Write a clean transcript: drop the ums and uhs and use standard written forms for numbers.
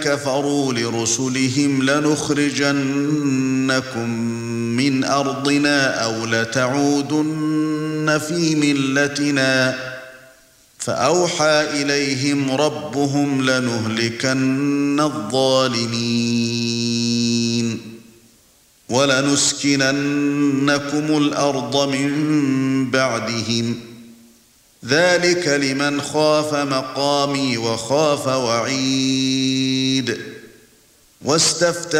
كفروا لرسلهم لنخرجنكم من أرضنا أو لتعودن في ملتنا فأوحى إليهم ربهم لنهلكن الظالمين ولنسكننكم الأرض من بعدهم ذلك لمن خاف مقامي وخاف وعيد واستفتح